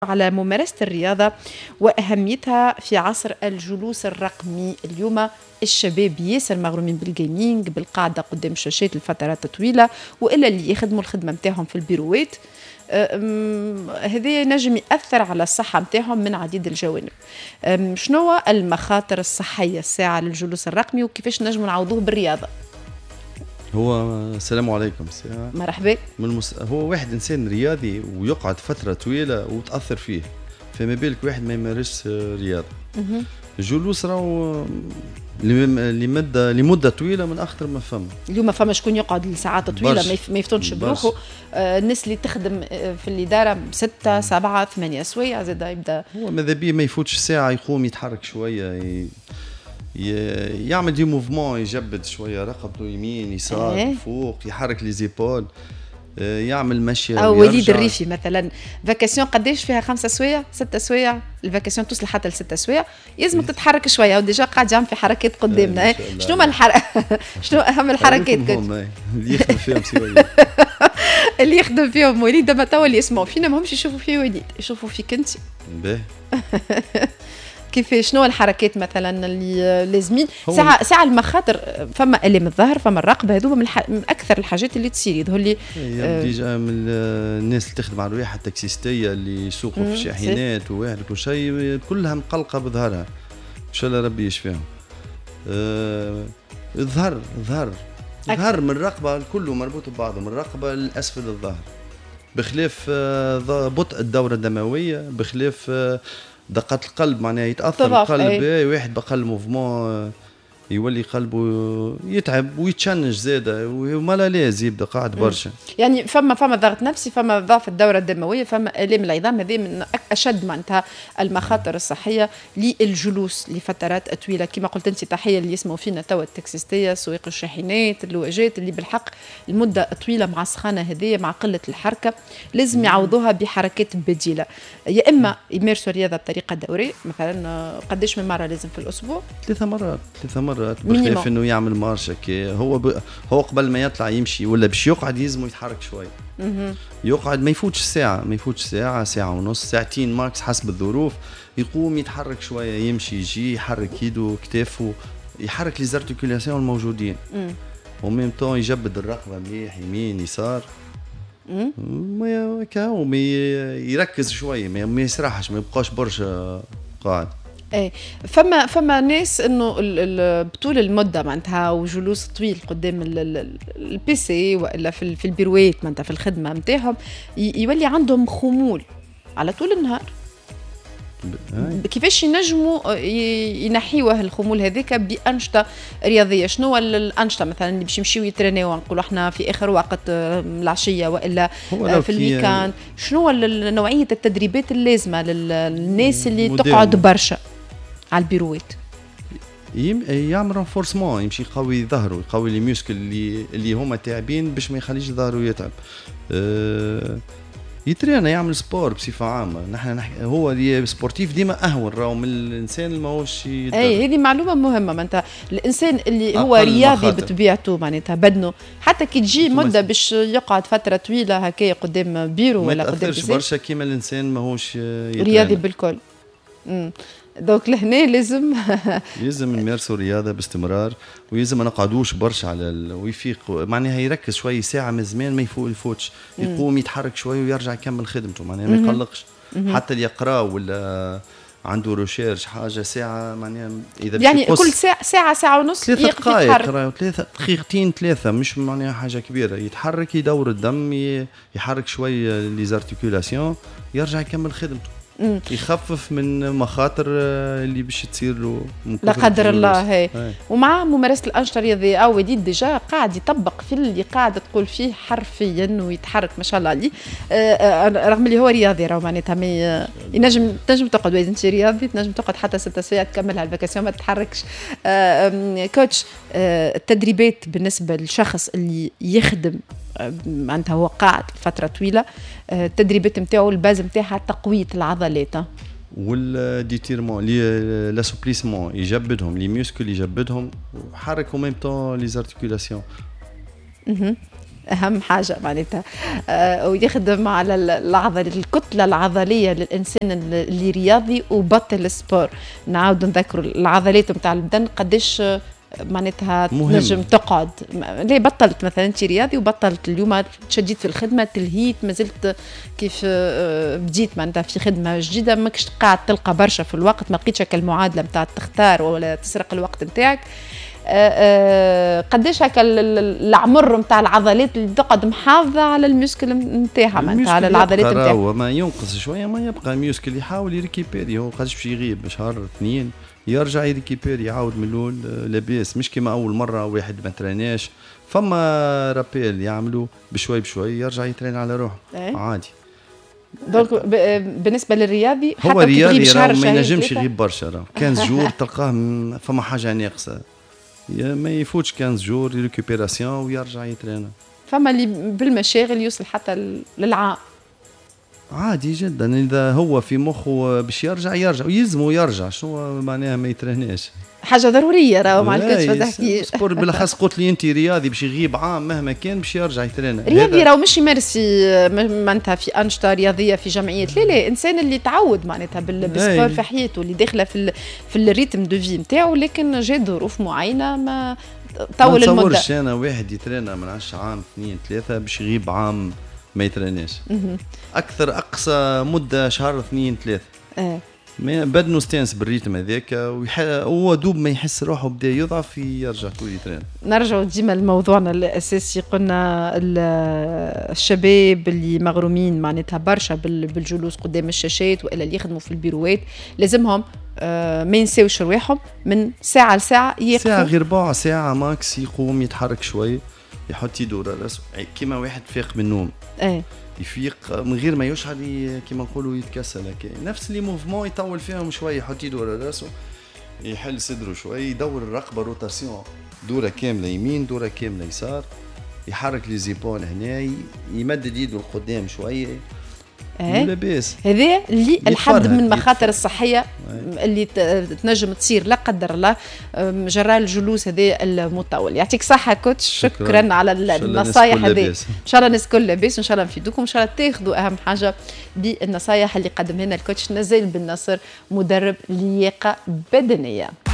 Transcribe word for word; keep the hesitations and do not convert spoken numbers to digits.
على ممارسة الرياضة وأهميتها في عصر الجلوس الرقمي. اليوم الشباب ياسر مغرومين بالجيمينج، بالقعدة قدام شاشات لفترات طويلة، وإلا اللي يخدموا الخدمة متاعهم في البيروات. هذا نجم يأثر على الصحة متاعهم من عديد الجوانب. شنو المخاطر الصحية الساعة للجلوس الرقمي وكيفاش نجم نعوضوه بالرياضة؟ هو السلام عليكم ساعة. مرحبا. من المس... هو واحد إنسان رياضي ويقعد فترة طويلة وتأثر فيه، فما بالك واحد ما يمارسش رياضة. الجلوس راهو لمدة لمدة طويلة من أخطر ما فهم. اليوم فما شكون يقعد لساعات طويلة ما يفتونش بروحه. آه الناس اللي تخدم في الإدارة ستة سبعة ثمانية سوايع زاد يبدأ. هو ماذا بيه ما يفوتش ساعة، يقوم يتحرك شوية، ي... يعمل دي موفمون، يجبد شويه رقبته يمين يسار إيه؟ فوق، يحرك لي زيبول، يعمل مشي. او وليد الريفي مثلا فاكاسيون قديش فيها خمسة سوايع ستة سوايع، الفاكاسيون توصل حتى لستة سوايع، يلزمك تتحرك شويه وديجا قاعد يعمل في حركات قدامنا. إيه؟ شنو ما الحركه شنو اهم الحركات اللي يخدم فيهم سوايع اللي يخدم فيهم وليد ما توا اللي يسمعوا فينا ماهمش يشوفوا فيه وليد، يشوفوا فيك انت. باهي كيف شنو الحركات مثلا اللي لازمين ساعه ساعه المخاطر؟ فما الم الظهر، فما الرقبه، هذوما من, الح... من اكثر الحاجات اللي تصير يظهر لي. آه ديجا من الناس اللي تخدم على الواحد التاكسيستيه اللي يسوقوا في الشاحنات وواحد كل شيء كلها مقلقه بظهرها، ان شاء الله ربي يشفيهم. آه الظهر الظهر الظهر من الرقبه كله مربوط ببعضه، من الرقبه لاسفل الظهر، بخلاف آه بطء الدوره الدمويه، بخلاف آه دقات القلب، معناها يتاثر القلب. اي واحد بقل موفمون يولي قلبه يتعب ويتشنج زاده وما لا لاز يبدا قاعد برشا. يعني فما فما ضغط نفسي، فما ضعف الدوره الدمويه، فما الام العظام. هذه من اشد معناتها المخاطر الصحيه للجلوس لفترات طويله. كما قلت انت، تحيه اللي يسمعوا فينا توا التاكسيستيه، سواق الشاحنات، اللواجات اللي بالحق المده طويله مع السخانه هذه، مع قله الحركه، لازم يعوضوها بحركات بديله. يا اما يمارسوا الرياضه بطريقه دوريه، مثلا قديش من مره لازم في الاسبوع؟ ثلاثه مرات ثلاثه مرات بخلاف انه يعمل مارشة. كي هو ب... هو قبل ما يطلع يمشي ولا باش يقعد يلزمه يتحرك شوي. يقعد ما يفوتش ساعة، ما يفوتش ساعة ساعة ونص ساعتين ماكس حسب الظروف. يقوم يتحرك شوية، يمشي يجي، يحرك يده كتافه، يحرك لي زارتيكولاسيون الموجودين، وميم طون يجبد الرقبة مليح يمين يسار. ما كاو يركز شوية، ما يسرحش، ما يبقاش برشا قاعد. ايه فما فما ناس انه بطول المده معناتها وجلوس طويل قدام البي سي والا في في البيروات معناتها في الخدمه نتاعهم، يولي عندهم خمول على طول النهار. كيفاش ينجموا ينحيوه الخمول هذيك بانشطه رياضيه؟ شنو الانشطه مثلا اللي باش يمشيو يترينيو، نقولوا احنا في اخر وقت العشيه والا في الويكاند؟ شنو نوعيه التدريبات اللازمه للناس اللي تقعد برشا على البيروات؟ يعمل رانفورسمون، يمشي يقوي ظهره، يقوي لي ميوسكل اللي اللي هما تاعبين باش ما يخليش ظهره يتعب. أه يترينا، يعمل سبور بصفه عامه. نحن نحكي هو اللي سبورتيف ديما اهون راهو من الانسان اللي ماهوش يتدرب. اي هذه معلومه مهمه، معناتها الانسان اللي هو رياضي مخاطر بطبيعته معناتها بدنه، حتى كي تجي مده باش يقعد فتره طويله هكايا قدام بيرو ولا قدام بيسي، ما برشا كيما الانسان ماهوش رياضي بالكل. امم دونك لهنا لازم لازم نمارسوا الرياضه باستمرار، ويلزم ما نقعدوش برشا على ال... ويفيق، معناها يركز شوي ساعه من زمان ما يفوق الفوتش، يقوم يتحرك شوي ويرجع يكمل خدمته، معناها ما يقلقش. حتى اللي يقرا ولا عنده ريشيرش حاجه ساعه، معناها اذا يعني كل ساعه ساعه ساعه ونص يتحرك، ثلاثه دقيقتين ثلاثه، مش معناها حاجه كبيره. يتحرك، يدور الدم، يحرك شوي لي زارتيكولاسيون، يرجع يكمل خدمته، يخفف من مخاطر اللي باش تصير له لا قدر الله. هي ومع ممارسه الانشطه الرياضيه او وليد ديجا قاعد يطبق في اللي قاعد تقول فيه حرفيا ويتحرك ما شاء الله عليه. رغم اللي هو رياضي راهو معناتها ما ينجم تنجم تقعد، واذا انت رياضي تنجم تقعد حتى ستة ساعات تكملها الفاكاسيون ما تتحركش. كوتش، التدريبات بالنسبه للشخص اللي يخدم معناتها هو قاعد فتره طويله، التدريبات نتاعو الباز نتاعها تقويه العضلات والديتيرمون لي لاسوبليسمون، يجبدهم لي ميوسكل، يجبدهم وحركوا ميم طون لي زارتيكولاسيون. اهم حاجه معناتها آه ويخدم على العضل الكتله العضليه للانسان اللي رياضي وبطل السبور. نعاود نذكروا العضلات نتاع البدن قداش معناتها تنجم تقعد. ليه بطلت مثلا انت رياضي وبطلت اليوم تشديت في الخدمه تلهيت ما زلت كيف بديت معناتها في خدمه جديده ماكش قاعد تلقى برشا في الوقت ما لقيتش هكا المعادله نتاع تختار ولا تسرق الوقت نتاعك. قداش هكا العمر نتاع العضلات اللي تقعد محافظه على الميسكل نتاعها معناتها على العضلات نتاعها. هو ما ينقص شويه ما يبقى الميسكل يحاول يريكيبيري هو قداش باش يغيب شهر اثنين يرجع يريكيبيري يعاود من الاول لاباس مش كيما اول مره واحد ما تريناش فما رابيل يعملوا بشوي بشوي يرجع يترين على روحه ايه؟ عادي. دونك بالنسبه للرياضي حتى هو رياضي راه ما ينجمش يغيب برشا راه خمسة جور تلقاه فما حاجه ناقصه ما يفوتش خمسة جور ريكوبيراسيون ويرجع يترين. فما اللي بالمشاغل يوصل حتى للعام عادي جدا اذا هو في مخه باش يرجع يرجع ويلزمه يرجع شنو معناها ما يترهناش حاجه ضروريه راه مع الكوتش ما تحكيش سبور بالاخص قلت لي انت رياضي باش يغيب عام مهما كان باش يرجع يترين. رياضي راه مش يمارس في معناتها في انشطه رياضيه في جمعيات لا لا انسان اللي تعود معناتها بالسبور في حياته اللي داخله في في الريتم دو في نتاعو لكن جات ظروف معينه ما طول المده. ما تصورش انا واحد يترينا من عشرة عام اثنين ثلاثه باش يغيب عام ما يتريناش. اكثر اقصى مده شهر اثنين ثلاثه اه بدنه ستانس بالريتم هذاك وهو دوب ما يحس روحه بدا يضعف يرجع كل يترين. نرجع ديما لموضوعنا الاساسي قلنا الشباب اللي مغرومين معناتها برشا بالجلوس قدام الشاشات والا اللي يخدموا في البيروات لازمهم آه ما ينساوش رواحهم من ساعه لساعه يقفوا ساعه غير ربع ساعه ماكس يقوم يتحرك شوي يحط يدور راسه كيما واحد فاق من النوم ايه يفيق من غير ما يشعر كيما نقولوا يتكسل هكا نفس لي موفمون يطول فيهم شوي يحط يدور راسه يحل صدره شوي يدور الرقبه روتاسيون دوره كامله يمين دوره كامله يسار يحرك لي زيبون هنا يمدد يده لقدام شويه ايه لاباس. هذا اللي الحد من مخاطر الصحيه اللي تنجم تصير لا قدر الله جراء الجلوس هذا المطول. يعطيك صحه كوتش شكرا, شكرا على النصايح هذه. ان شاء الله الناس الكل لاباس وان شاء الله نفيدوكم ان شاء الله تاخذوا اهم حاجه بالنصايح اللي قدمها لنا الكوتش نزيل بن نصر مدرب لياقه بدنيه.